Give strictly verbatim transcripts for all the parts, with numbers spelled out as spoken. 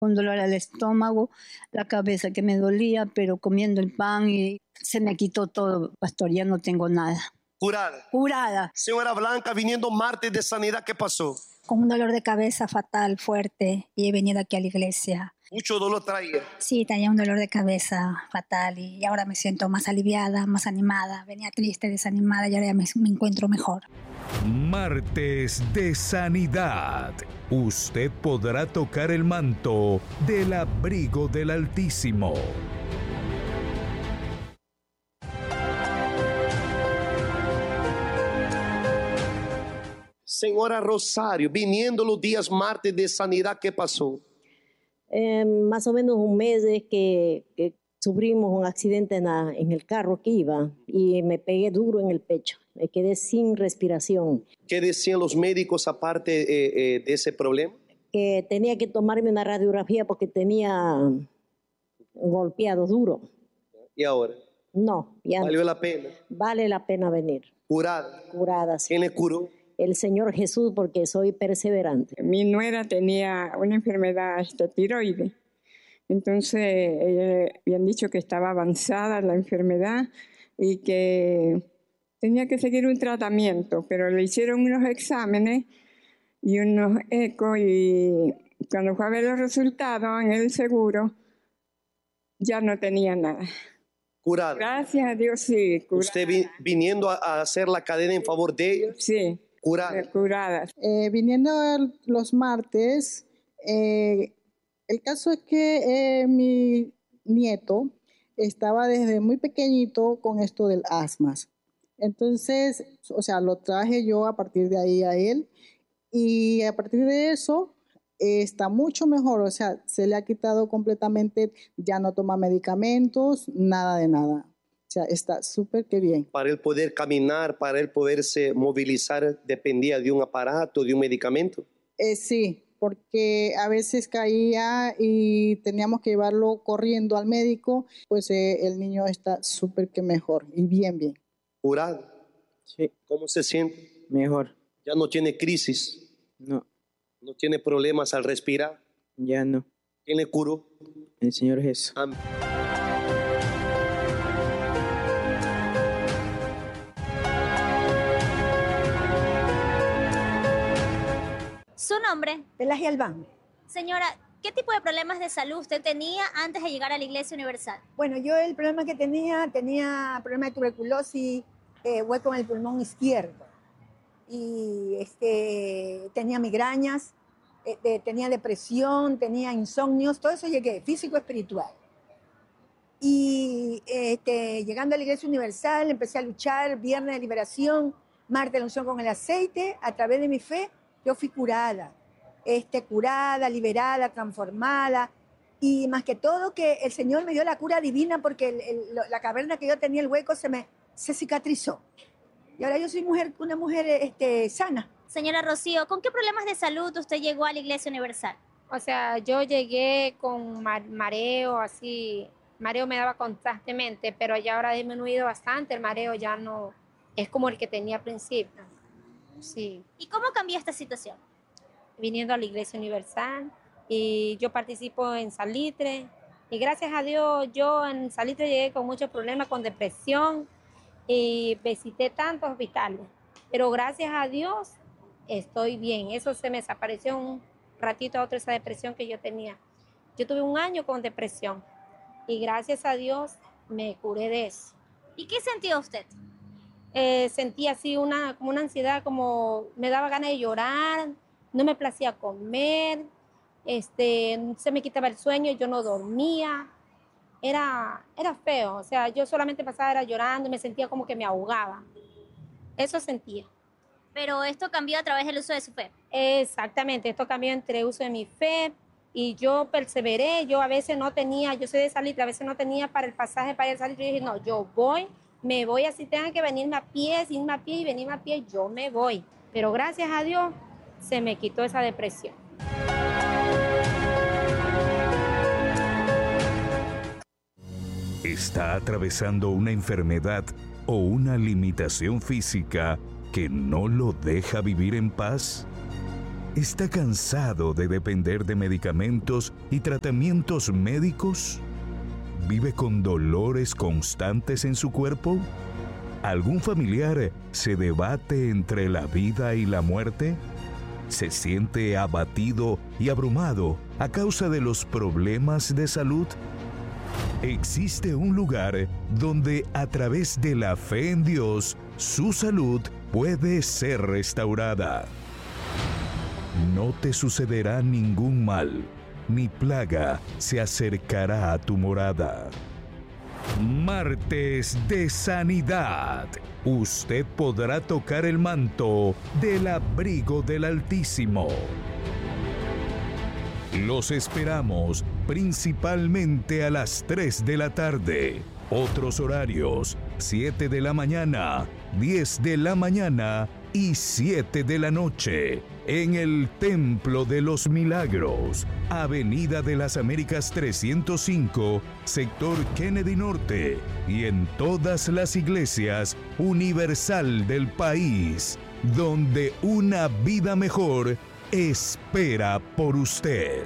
un dolor al estómago, la cabeza que me dolía, pero comiendo el pan y se me quitó todo, pastor, ya no tengo nada. Curada. Curada. Señora Blanca, viniendo martes de sanidad, ¿qué pasó? Con un dolor de cabeza fatal, fuerte, y he venido aquí a la iglesia. Mucho dolor traía. Sí, tenía un dolor de cabeza fatal y ahora me siento más aliviada, más animada. Venía triste, desanimada y ahora ya me, me encuentro mejor. Martes de Sanidad. Usted podrá tocar el manto del abrigo del Altísimo. Señora Rosario, viniendo los días martes de sanidad, ¿qué pasó? Eh, más o menos un mes es que, que sufrimos un accidente en, la, en el carro que iba y me pegué duro en el pecho. Me quedé sin respiración. ¿Qué decían los médicos aparte eh, eh, de ese problema? Que tenía que tomarme una radiografía porque tenía golpeado duro. ¿Y ahora? No, ya ¿Valió no. la pena? Vale la pena venir. ¿Curada? Curada, sí. ¿Quién le curó? El Señor Jesús, porque soy perseverante. Mi nuera tenía una enfermedad este, tiroide. Entonces, ella habían dicho que estaba avanzada la enfermedad y que tenía que seguir un tratamiento, pero le hicieron unos exámenes y unos ecos y cuando fue a ver los resultados en el seguro, ya no tenía nada. Curada. Gracias a Dios, sí, curada. ¿Usted vi, viniendo a, a hacer la cadena en favor de ella? Sí. Curada. Curada. Eh, viniendo los martes, eh, el caso es que eh, mi nieto estaba desde muy pequeñito con esto del asma. Entonces, o sea, lo traje yo a partir de ahí a él y a partir de eso eh, está mucho mejor, o sea, se le ha quitado completamente, ya no toma medicamentos, nada de nada. O sea, está súper que bien. Para él poder caminar, para él poderse movilizar, ¿dependía de un aparato, de un medicamento? Eh, sí, porque a veces caía y teníamos que llevarlo corriendo al médico, pues eh, el niño está súper que mejor y bien, bien. ¿Curado? Sí. ¿Cómo se siente? Mejor. ¿Ya no tiene crisis? No. ¿No tiene problemas al respirar? Ya no. ¿Quién le curó? El Señor Jesús. Amén. ¿Su nombre? Pelagia Albán. Señora, ¿qué tipo de problemas de salud usted tenía antes de llegar a la Iglesia Universal? Bueno, yo el problema que tenía, tenía problema de tuberculosis, eh, hueco en el pulmón izquierdo. Y este, tenía migrañas, eh, de, tenía depresión, tenía insomnios, todo eso llegué, físico, espiritual. Y este, llegando a la Iglesia Universal, empecé a luchar, viernes de liberación, martes de la unción con el aceite, a través de mi fe, yo fui curada, este, curada, liberada, transformada, y más que todo que el Señor me dio la cura divina porque el, el, la caverna que yo tenía, el hueco, se me se cicatrizó. Y ahora yo soy mujer, una mujer este, sana. Señora Rocío, ¿con qué problemas de salud usted llegó a la Iglesia Universal? O sea, yo llegué con mareo, así, mareo me daba constantemente, pero ya ahora ha disminuido bastante, el mareo ya no es como el que tenía al principio. Sí. ¿Y cómo cambió esta situación? Viniendo a la Iglesia Universal y yo participo en Salitre y gracias a Dios yo en Salitre llegué con muchos problemas, con depresión y visité tantos hospitales, pero gracias a Dios estoy bien. Eso se me desapareció un ratito a otro, esa depresión que yo tenía. Yo tuve un año con depresión y gracias a Dios me curé de eso. ¿Y qué sintió usted? Eh, sentí así una, como una ansiedad, como me daba ganas de llorar, no me placía comer, este, se me quitaba el sueño, yo no dormía, era, era feo, o sea, yo solamente pasaba era llorando, me sentía como que me ahogaba, eso sentía. Pero esto cambió a través del uso de su fe. Exactamente, esto cambió entre uso de mi fe y yo perseveré, yo a veces no tenía, yo soy de Salitre, a veces no tenía para el pasaje para ir a Salitre, yo dije, no, yo voy, me voy, así tengan que venirme a pie, sin irme a pie y venirme a pie, yo me voy. Pero gracias a Dios se me quitó esa depresión. ¿Está atravesando una enfermedad o una limitación física que no lo deja vivir en paz? ¿Está cansado de depender de medicamentos y tratamientos médicos? ¿Vive con dolores constantes en su cuerpo? ¿Algún familiar se debate entre la vida y la muerte? ¿Se siente abatido y abrumado a causa de los problemas de salud? Existe un lugar donde a través de la fe en Dios, su salud puede ser restaurada. No te sucederá ningún mal, ni plaga se acercará a tu morada. Martes de Sanidad. Usted podrá tocar el manto del abrigo del Altísimo. Los esperamos principalmente a las tres de la tarde. Otros horarios: siete de la mañana, diez de la mañana y siete de la noche. En el Templo de los Milagros, Avenida de las Américas trescientos cinco, sector Kennedy Norte, y en todas las iglesias universal del país, donde una vida mejor espera por usted.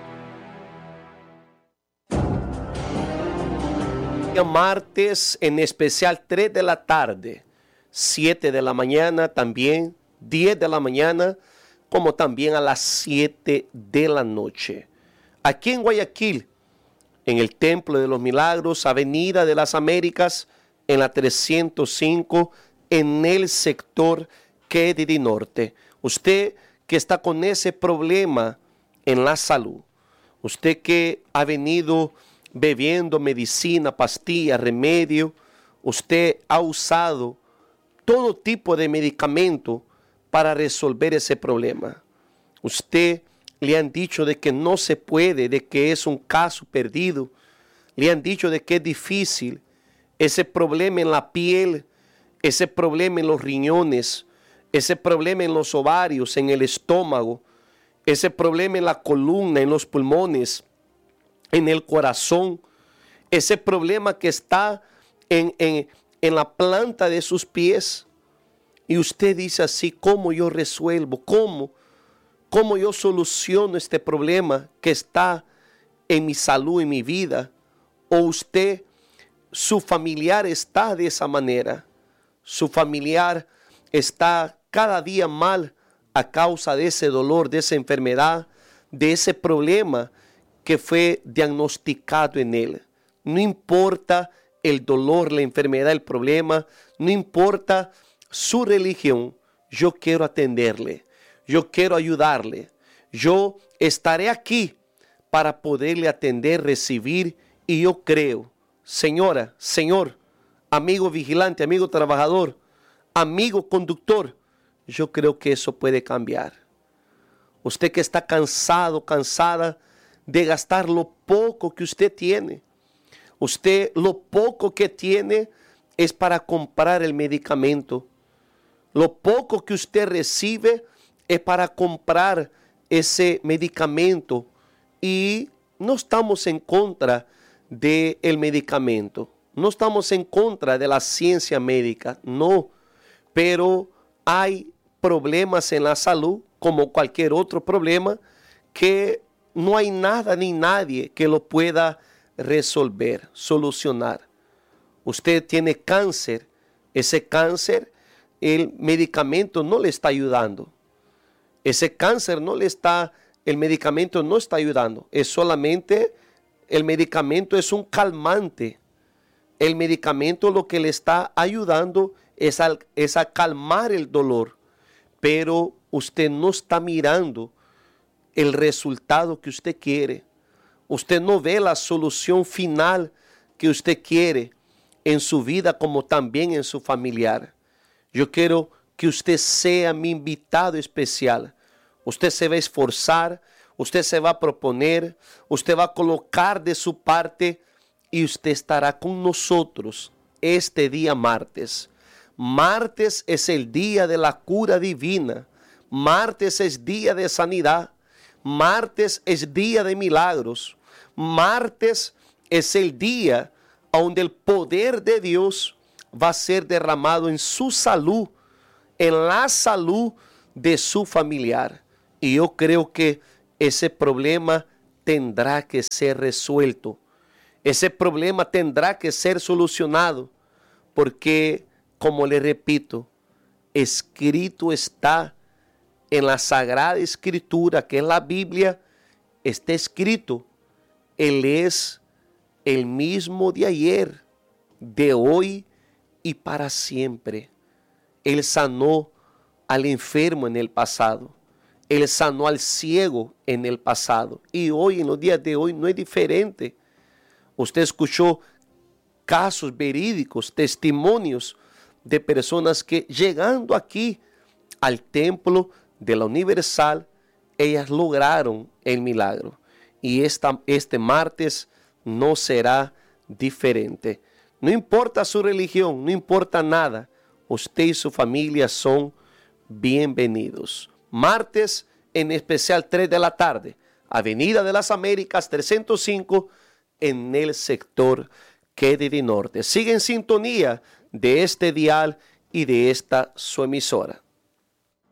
Martes, en especial tres de la tarde, siete de la mañana también, diez de la mañana, como también a las siete de la noche. Aquí en Guayaquil, en el Templo de los Milagros, Avenida de las Américas, en la trescientos cinco, en el sector Kennedy Norte. Usted que está con ese problema en la salud, usted que ha venido bebiendo medicina, pastilla, remedio, usted ha usado todo tipo de medicamento para resolver ese problema. Usted le han dicho de que no se puede, de que es un caso perdido. Le han dicho de que es difícil. Ese problema en la piel, ese problema en los riñones, ese problema en los ovarios, en el estómago, ese problema en la columna, en los pulmones, en el corazón, ese problema que está en, en, en la planta de sus pies. Y usted dice así: ¿cómo yo resuelvo? ¿Cómo? ¿Cómo yo soluciono este problema que está en mi salud, en mi vida? O usted, su familiar está de esa manera. Su familiar está cada día mal a causa de ese dolor, de esa enfermedad, de ese problema que fue diagnosticado en él. No importa el dolor, la enfermedad, el problema, no importa su religión, yo quiero atenderle, yo quiero ayudarle, yo estaré aquí para poderle atender, recibir, y yo creo, señora, señor, amigo vigilante, amigo trabajador, amigo conductor, yo creo que eso puede cambiar. Usted que está cansado, cansada de gastar lo poco que usted tiene, usted lo poco que tiene es para comprar el medicamento. Lo poco que usted recibe es para comprar ese medicamento, y no estamos en contra del medicamento, no estamos en contra de la ciencia médica, no, pero hay problemas en la salud como cualquier otro problema que no hay nada ni nadie que lo pueda resolver, solucionar. Usted tiene cáncer, ese cáncer, el medicamento no le está ayudando. Ese cáncer no le está, el medicamento no está ayudando. Es solamente, el medicamento es un calmante. El medicamento lo que le está ayudando es a, es a calmar el dolor. Pero usted no está mirando el resultado que usted quiere. Usted no ve la solución final que usted quiere en su vida como también en su familiar. Yo quiero que usted sea mi invitado especial. Usted se va a esforzar, usted se va a proponer, usted va a colocar de su parte y usted estará con nosotros este día martes. Martes es el día de la cura divina. Martes es día de sanidad. Martes es día de milagros. Martes es el día donde el poder de Dios va a ser derramado en su salud, en la salud de su familiar. Y yo creo que ese problema tendrá que ser resuelto. Ese problema tendrá que ser solucionado. Porque, como le repito, escrito está en la Sagrada Escritura, que es la Biblia, está escrito: Él es el mismo de ayer, de hoy y para siempre. Él sanó al enfermo en el pasado. Él sanó al ciego en el pasado. Y hoy, en los días de hoy, no es diferente. Usted escuchó casos verídicos, testimonios de personas que, llegando aquí al templo de la Universal, ellas lograron el milagro. Y esta, este martes no será diferente. No importa su religión, no importa nada, usted y su familia son bienvenidos. Martes, en especial tres de la tarde, Avenida de las Américas trescientos cinco, en el sector Kennedy Norte. Sigue en sintonía de este dial y de esta su emisora.